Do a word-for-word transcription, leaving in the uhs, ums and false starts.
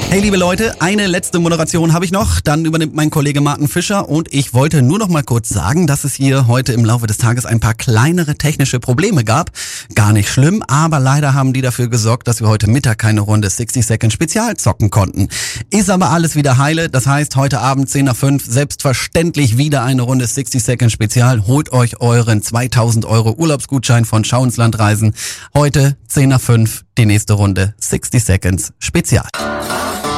Hey liebe Leute, eine letzte Moderation habe ich noch, dann übernimmt mein Kollege Martin Fischer und ich wollte nur noch mal kurz sagen, dass es hier heute im Laufe des Tages ein paar kleinere technische Probleme gab. Gar nicht schlimm, aber leider haben die dafür gesorgt, dass wir heute Mittag keine Runde sixty Second Spezial zocken konnten. Ist aber alles wieder heile, das heißt heute Abend zehn nach fünf selbstverständlich wieder eine Runde sixty Second Spezial. Holt euch euren zweitausend Euro Urlaubsgutschein von Schau ins Land reisen. Heute zehn nach fünf die nächste Runde sixty Seconds Spezial.